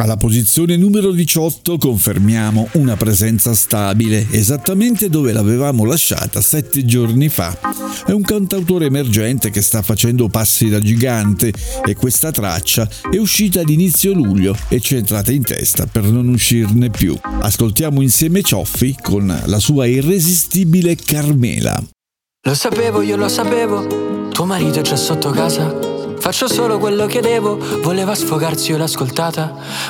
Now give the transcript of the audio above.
Alla posizione numero 18 confermiamo una presenza stabile, esattamente dove l'avevamo lasciata 7 giorni fa. È un cantautore emergente che sta facendo passi da gigante e questa traccia è uscita ad inizio luglio e ci è entrata in testa per non uscirne più. Ascoltiamo insieme Cioffi con la sua irresistibile Carmela. Lo sapevo, io lo sapevo, tuo marito è già sotto casa. Faccio solo quello che devo, voleva sfogarsi, io l'ho ascoltata,